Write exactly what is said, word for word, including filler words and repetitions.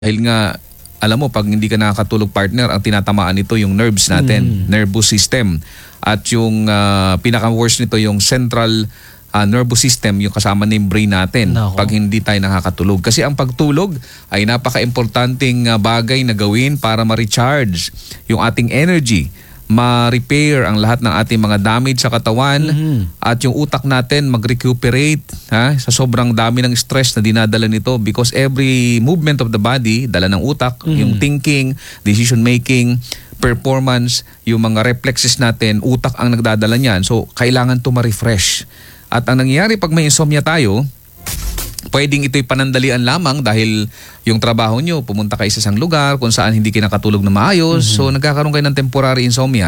Dahil nga, alam mo, pag hindi ka nakakatulog partner, ang tinatamaan nito yung nerves natin, mm. nervous system. At yung uh, pinaka-worst nito yung central uh, nervous system, yung kasama ng brain natin. Nako. Pag hindi tayo nakakatulog. Kasi ang pagtulog ay napaka-importanting uh, bagay na gawin para ma-recharge yung ating energy, ma-repair ang lahat ng ating mga damage sa katawan, mm-hmm. at yung utak natin mag-recuperate ha, sa sobrang dami ng stress na dinadala nito, because every movement of the body, dala ng utak, mm-hmm. yung thinking, decision making, performance, yung mga reflexes natin, utak ang nagdadala niyan. So, kailangan to ma-refresh. At ang nangyayari pag may insomnia tayo, pwedeng ito'y panandalian lamang dahil yung trabaho nyo, pumunta kayo sa isang lugar kung saan hindi kinakatulog na maayos, mm-hmm. so nagkakaroon kayo ng temporary insomnia.